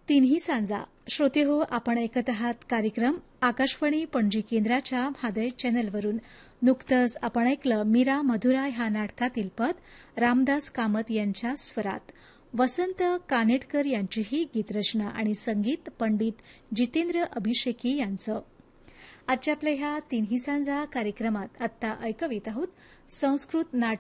तिन्ही सांजा श्रोते हो, आपण ऐकत आहात कार्यक्रम आकाशवाणी पणजी केंद्राच्या म्हादय चॅनलवरून. नुकतंच आपण ऐकलं मीरा मधुरा ह्या नाटकातील पद रामदास कामत यांच्या स्वरात. वसंत कानेटकर यांची ही गीतरचना आणि संगीत पंडित जितेंद्र अभिषेकी यांचं. आजच्या आपल्या ह्या तिन्ही सांजा कार्यक्रमात आत्ता ऐकवीत आहोत संस्कृत नाटक